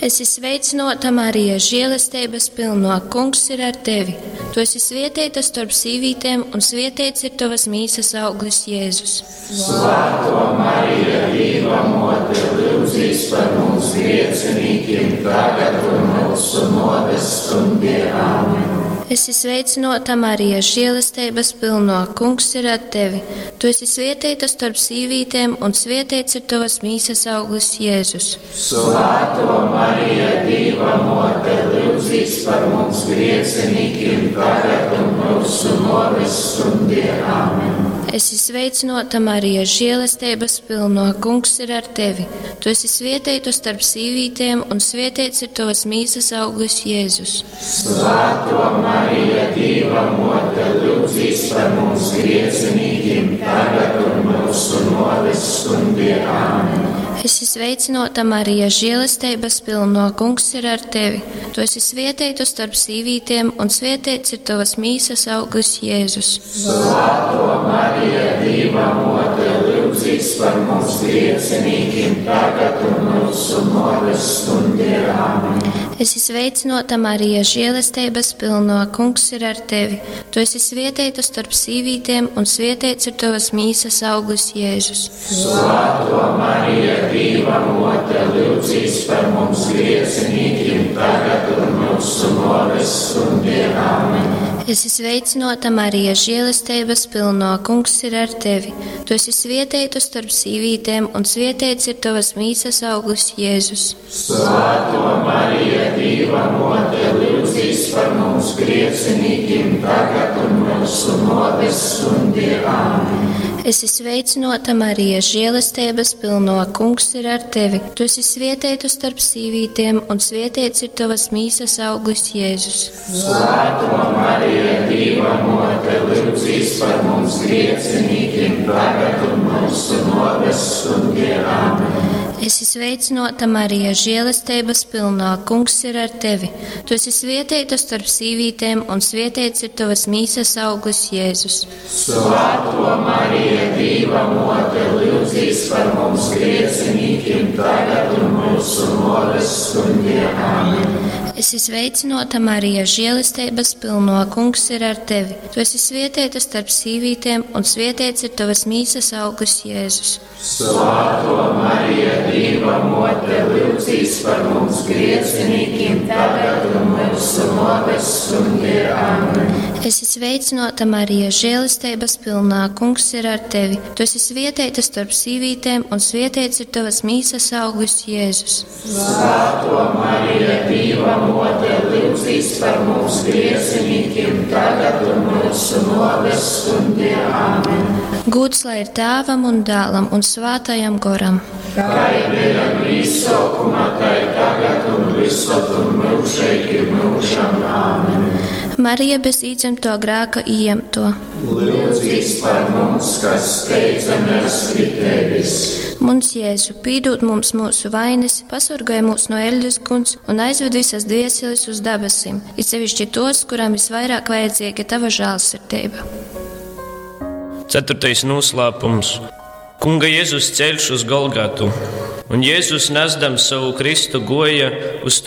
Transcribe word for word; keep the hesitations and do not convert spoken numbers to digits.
Esi sveicināta, Marija, žēlastības pilno, Kungs ir ar tevi. Tu esi svētīta starp sīvītēm, un svētīts ir tavas mīsas auglis, Jēzus. Svētā Marija, Dieva mote, lūdzīs par mums griecinīkiem, tagad un mūsu nāves stundē. Āmen. Esi sveicināta, Marija, žēlastības pilno, Kungs ir ar tevi. Tu esi svētīta starp sīvītēm, un svētīts ir tavas mīsas auglis, Jēzus. Svētā Marija, Dieva mote, lūdzīs par mums griecinīkiem, tagad un mūsu nāves stundē. Āmen. Esi sveicināta, Marija, žēlastības pilno, Kungs ir ar tevi. Tu esi svētīta starp sīvītēm, un svētīts ir tavas mīsas auglis, Jēzus. Svētā Marija, Dieva mote, lūdzīs par mums griecinīkiem, tagad un mūsu nāves stundē. Āmen. Esi sveicināta, Marija, žēlastības pilno, Kungs ir ar tevi. Tu esi svētīta starp sīvītēm, un svētīts ir tavas mīsas auglis, Jēzus. Svētā Marija, Dieva mote, lūdzīs par mums griecinīkiem, tagad un mūsu nāves stundē. Āmen. Esi sveicināta, Marija, žēlastības pilno, Kungs ir ar tevi. Tu esi svētīta starp sīvītēm, un svētīts ir tavas mīsas auglis, Jēzus. Svētā Marija, Dieva mote, lūdzīs par mums griecinīkiem, tagad un mūsu nāves stundē. Āmen. Esi sveicināta, Marija, žēlastības pilno, Kungs ir ar tevi. Tu esi svētīta starp sīvītēm, un svētīts ir tavas mīsas auglis, Jēzus. Svētā Marija, Dieva mote, lūdzīs par mums griecinīkiem, tagad un mūsu nāves stundē. Āmen. Esi sveicināta, Marija, žēlastības pilno, Kungs ir ar tevi. Tu esi svētīta starp sīvītēm, un svētīts ir tavas mīsas auglis, Jēzus. Svētā Marija, Dieva mote, lūdzīs par mums griecinīkiem, tagad un mūsu nāves stundē. Āmen. Esi sveicināta, Marija, žēlastības pilno, Kungs ir ar tevi. Tu esi svētīta starp sīvītēm, un svētīts ir tavas mīsas auglis, Jēzus. Svētā Marija, Dieva mote, lūdzīs par mums griecinīkiem, tagad un mūsu nāves stundē. Āmen. Esi sveicināta, Marija, žēlastības pilno, Kungs ir ar tevi. Tu esi svētīta starp sīvītēm, un svētīts ir tavas mīsas auglis, Jēzus. Svētā Marija, Dieva mote, lūdzīs par mums griecinīkiem, tagad un mūsu nāves stundē. Āmen. Esi sveicināta, Marija, žēlastības pilnā, Kungs ir ar tevi. Tu esi svētīta starp sīvītēm, un svētīts ir tavas mīsas auglis, Jēzus. Svētā Marija, Dieva mote, lūdzīs par mums griecinīkiem, tagad un mūsu nāves stundē. Āmen. Gods lai ir Tēvam un Dēlam un Svētajam Goram. Kā ir bija izsaukumā, tā ir tagad un visur un mūžīgi mūžam. Āmen. Marija bez īdzimto grēka ieņemto. Lūdzīs par mums, kas steidzamies pie tevis. Mums Jēzu, pīdūt mums mūsu vainas, pasargāj mūs no eļļas guns un aizved visas dvēseles uz debesīm, it sevišķi tos, kurām visvairāk vajadzīga tava žēlsirdība. Ceturtais noslēpums. Kunga Jēzus ceļš uz Golgatu, un Jēzus nesdams savu Kristu goja uz